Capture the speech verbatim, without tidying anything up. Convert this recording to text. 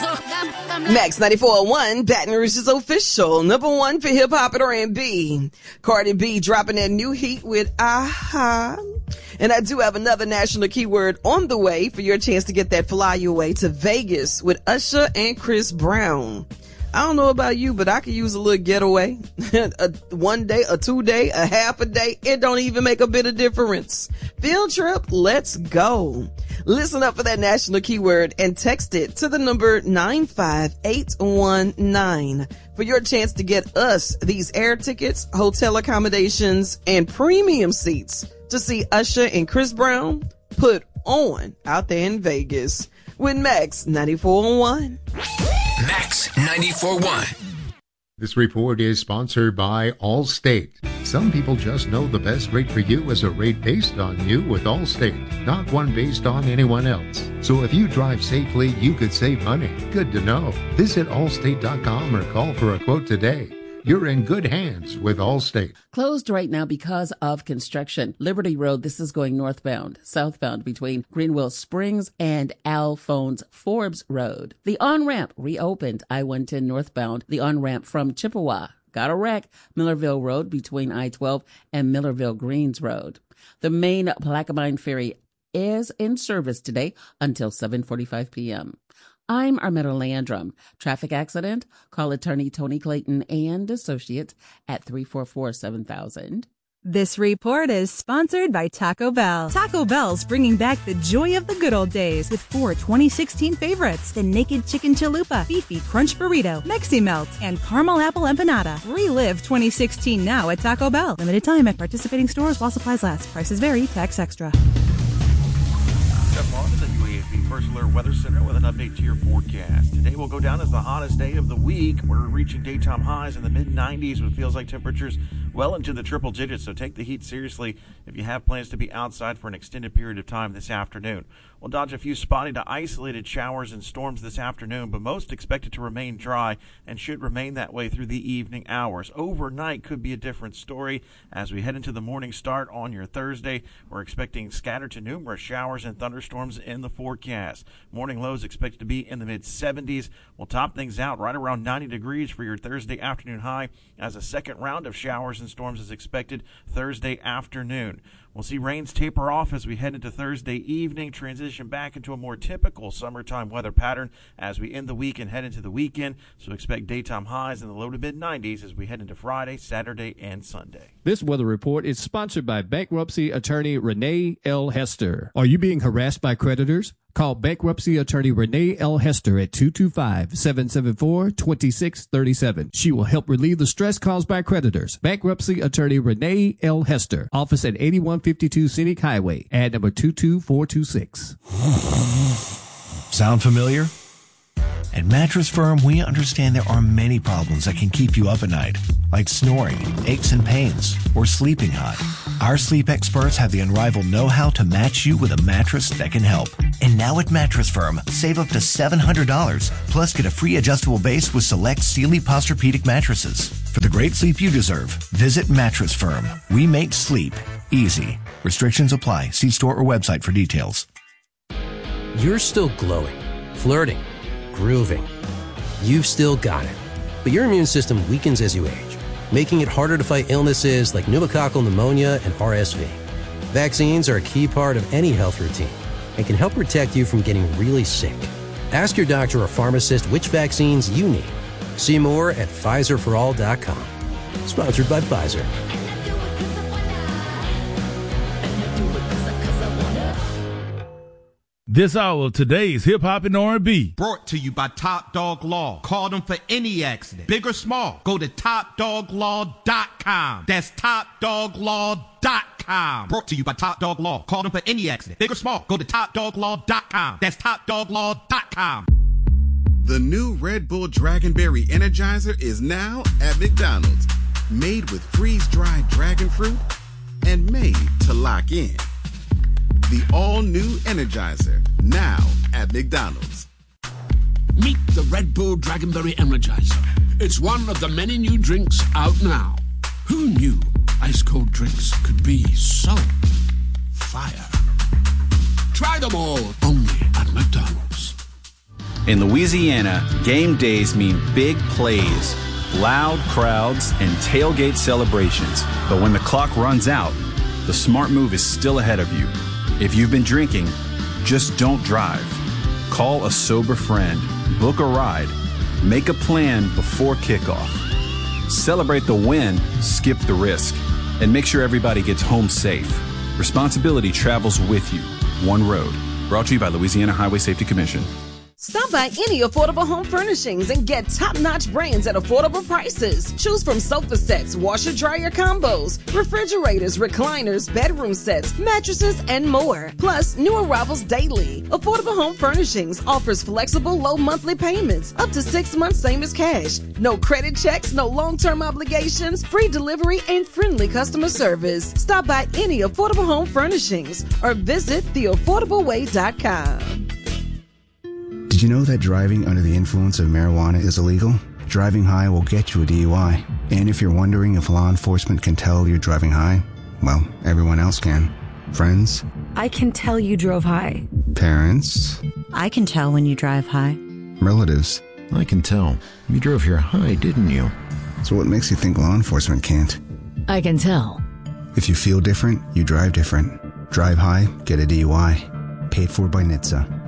Max ninety-four point one, Baton Rouge's official number one for hip hop and R and B. Cardi B dropping that new heat with Aha. And I do have another national keyword on the way for your chance to get that fly your way to Vegas with Usher and Chris Brown. I don't know about you, but I could use a little getaway. a one day, a two day, a half a day. It don't even make a bit of difference. Field trip, let's go. Listen up for that national keyword and text it to the number nine five eight one nine for your chance to get us these air tickets, hotel accommodations, and premium seats to see Usher and Chris Brown put on out there in Vegas with Max ninety-four point one. Max ninety-four point one. This report is sponsored by Allstate. Some people just know the best rate for you is a rate based on you with Allstate, not one based on anyone else. So if you drive safely, you could save money. Good to know. Visit allstate dot com or call for a quote today. You're in good hands with Allstate. Closed right now because of construction. Liberty Road, this is going northbound, southbound between Greenwell Springs and Alphonse Forbes Road. The on-ramp reopened, I one ten northbound. The on-ramp from Chippewa got a wreck, Millerville Road between I twelve and Millerville Greens Road. The main Plaquemine Ferry is in service today until seven forty-five p.m. I'm Armetta Landrum. Traffic accident? Call attorney Tony Clayton and Associates at three four four, seven thousand. This report is sponsored by Taco Bell. Taco Bell's bringing back the joy of the good old days with four twenty sixteen favorites: the Naked Chicken Chalupa, Beefy Crunch Burrito, Mexi Melt, and Caramel Apple Empanada. Relive twenty sixteen now at Taco Bell. Limited time at participating stores while supplies last. Prices vary. Tax extra. Step on to the U A F B First Alert Weather Center with an update to your forecast. Today will go down as the hottest day of the week. We're reaching daytime highs in the mid nineties with feels like temperatures well into the triple digits, so take the heat seriously if you have plans to be outside for an extended period of time this afternoon. We'll dodge a few spotty to isolated showers and storms this afternoon, but most expected to remain dry and should remain that way through the evening hours. Overnight could be a different story. As we head into the morning start on your Thursday, we're expecting scattered to numerous showers and thunderstorms in the forecast. Morning lows expected to be in the mid seventies. We'll top things out right around ninety degrees for your Thursday afternoon high as a second round of showers and storms is expected Thursday afternoon. We'll see rains taper off as we head into Thursday evening, transition back into a more typical summertime weather pattern as we end the week and head into the weekend. So expect daytime highs in the low to mid nineties as we head into Friday, Saturday, and Sunday. This weather report is sponsored by bankruptcy attorney Renee L. Hester. Are you being harassed by creditors? Call bankruptcy attorney Renee L. Hester at two two five, seven seven four, two six three seven. She will help relieve the stress caused by creditors. Bankruptcy attorney Renee L. Hester. Office at eighty-one fifty-two Scenic Highway. Ad number two two four two six. Sound familiar? At Mattress Firm, we understand there are many problems that can keep you up at night, like snoring, aches and pains, or sleeping hot. Our sleep experts have the unrivaled know-how to match you with a mattress that can help. And now at Mattress Firm, save up to seven hundred dollars, plus get a free adjustable base with select Sealy Posturepedic mattresses. For the great sleep you deserve, visit Mattress Firm. We make sleep easy. Restrictions apply. See store or website for details. You're still glowing, flirting, grooving. You've still got it. But your immune system weakens as you age, making it harder to fight illnesses like pneumococcal pneumonia and R S V. Vaccines are a key part of any health routine and can help protect you from getting really sick. Ask your doctor or pharmacist which vaccines you need. See more at Pfizer for all dot com. Sponsored by Pfizer. This hour of today's Hip Hop and R and B. Brought to you by Top Dog Law. Call them for any accident, big or small. Go to top dog law dot com. That's top dog law dot com. Brought to you by Top Dog Law. Call them for any accident, big or small. Go to top dog law dot com. That's top dog law dot com. The new Red Bull Dragonberry Energizer is now at McDonald's. Made with freeze-dried dragon fruit and made to lock in. The all-new Energizer, now at McDonald's. Meet the Red Bull Dragonberry Energizer. It's one of the many new drinks out now. Who knew ice-cold drinks could be so fire? Try them all only at McDonald's. In Louisiana, game days mean big plays, loud crowds, and tailgate celebrations. But when the clock runs out, the smart move is still ahead of you. If you've been drinking, just don't drive. Call a sober friend, book a ride, make a plan before kickoff. Celebrate the win, skip the risk, and make sure everybody gets home safe. Responsibility travels with you. One road. Brought to you by Louisiana Highway Safety Commission. Stop by any Affordable Home Furnishings and get top-notch brands at affordable prices. Choose from sofa sets, washer-dryer combos, refrigerators, recliners, bedroom sets, mattresses, and more. Plus, new arrivals daily. Affordable Home Furnishings offers flexible, low monthly payments, up to six months same as cash. No credit checks, no long-term obligations, free delivery, and friendly customer service. Stop by any Affordable Home Furnishings or visit the affordable way dot com. Did you know that driving under the influence of marijuana is illegal? Driving high will get you a D U I. And if you're wondering if law enforcement can tell you're driving high, well, everyone else can. Friends? I can tell you drove high. Parents? I can tell when you drive high. Relatives? I can tell. You drove here high, didn't you? So what makes you think law enforcement can't? I can tell. If you feel different, you drive different. Drive high, get a D U I. Paid for by N H T S A.